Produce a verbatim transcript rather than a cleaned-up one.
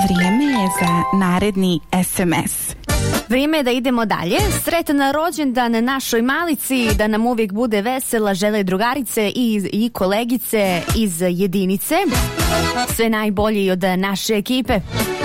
Vrijeme je za naredni es em es. Vrijeme je da idemo dalje. Sretan rođendan našoj malici, da nam uvijek bude vesela, žele drugarice i, i kolegice iz jedinice. Sve najbolje od naše ekipe.